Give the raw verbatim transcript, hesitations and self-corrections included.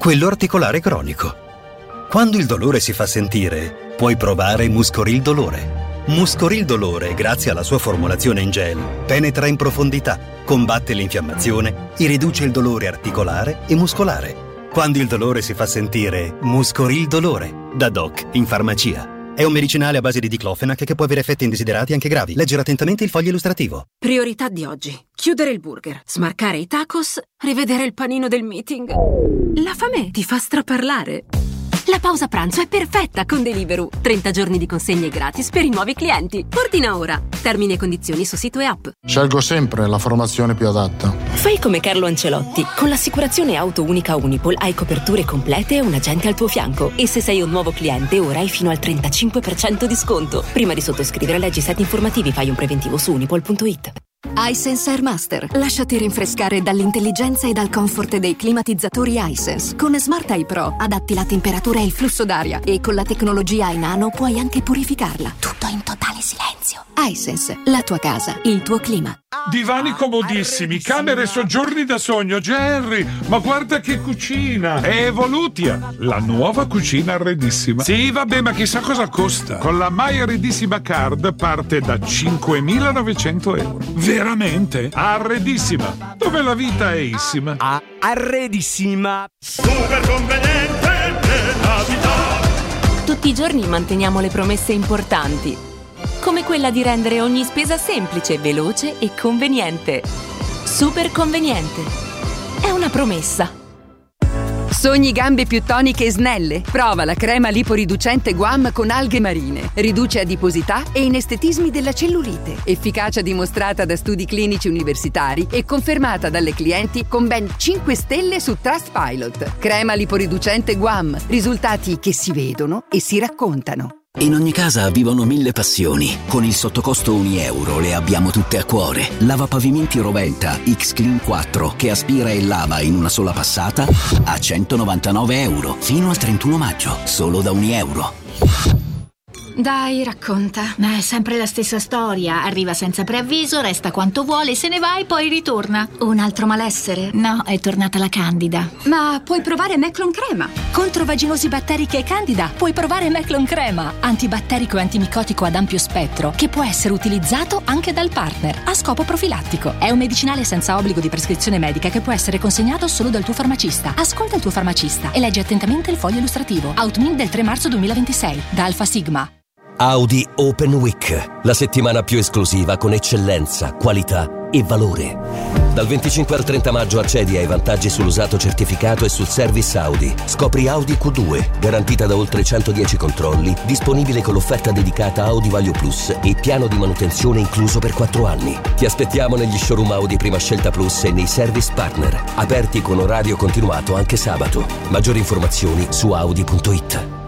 quello articolare cronico. Quando il dolore si fa sentire, puoi provare Muscoril Dolore. Muscoril Dolore, grazie alla sua formulazione in gel, penetra in profondità, combatte l'infiammazione e riduce il dolore articolare e muscolare. Quando il dolore si fa sentire, Muscoril Dolore, da Doc in farmacia. È un medicinale a base di diclofenac che può avere effetti indesiderati anche gravi. Leggere attentamente il foglio illustrativo. Priorità di oggi: chiudere il burger, smarcare i tacos, rivedere il panino del meeting. La fame ti fa straparlare. La pausa pranzo è perfetta con Deliveroo. trenta giorni di consegne gratis per i nuovi clienti. Ordina ora. Termini e condizioni su sito e app. Scelgo sempre la formazione più adatta. Fai come Carlo Ancelotti. Con l'assicurazione auto unica Unipol hai coperture complete e un agente al tuo fianco. E se sei un nuovo cliente, ora hai fino al trentacinque per cento di sconto. Prima di sottoscrivere, leggi set informativi, fai un preventivo su unipol punto it. iSense Air Master. Lasciati rinfrescare dall'intelligenza e dal comfort dei climatizzatori iSense. Con Smart Eye Pro adatti la temperatura e il flusso d'aria e con la tecnologia iNano puoi anche purificarla. Tutto in totale silenzio. iSense, la tua casa, il tuo clima. Divani comodissimi, camere e soggiorni da sogno. Jerry, ma guarda che cucina! È Evolutia, la nuova cucina arredissima. Sì, vabbè, ma chissà cosa costa. Con la My Arredissima Card parte da cinquemilanovecento euro. Veramente? Arredissima, dove la vita è issima. Ah, arredissima. Super conveniente nella vita. Tutti i giorni manteniamo le promesse importanti, come quella di rendere ogni spesa semplice, veloce e conveniente. Super conveniente. È una promessa. Sogni gambe più toniche e snelle? Prova la crema liporiducente Guam con alghe marine. Riduce adiposità e inestetismi della cellulite. Efficacia dimostrata da studi clinici universitari e confermata dalle clienti con ben cinque stelle su Trustpilot. Crema liporiducente Guam. Risultati che si vedono e si raccontano. In ogni casa vivono mille passioni. Con il sottocosto un euro le abbiamo tutte a cuore. Lavapavimenti Roventa X-Clean quattro che aspira e lava in una sola passata a centonovantanove euro. Fino al trentuno maggio, solo da un euro. Dai, racconta. Ma è sempre la stessa storia. Arriva senza preavviso, resta quanto vuole, se ne va e poi ritorna. Un altro malessere? No, è tornata la Candida. Ma puoi provare Meclon Crema. Contro vaginosi batteriche e Candida puoi provare Meclon Crema, antibatterico e antimicotico ad ampio spettro, che può essere utilizzato anche dal partner a scopo profilattico. È un medicinale senza obbligo di prescrizione medica che può essere consegnato solo dal tuo farmacista. Ascolta il tuo farmacista e leggi attentamente il foglio illustrativo. Outmin del tre marzo duemilaventisei da Alfa Sigma. Audi Open Week, la settimana più esclusiva con eccellenza, qualità e valore. Dal venticinque al trenta maggio accedi ai vantaggi sull'usato certificato e sul service Audi. Scopri Audi Q due, garantita da oltre centodieci controlli, disponibile con l'offerta dedicata Audi Value Plus e piano di manutenzione incluso per quattro anni. Ti aspettiamo negli showroom Audi Prima Scelta Plus e nei service partner, aperti con orario continuato anche sabato. Maggiori informazioni su audi punto it.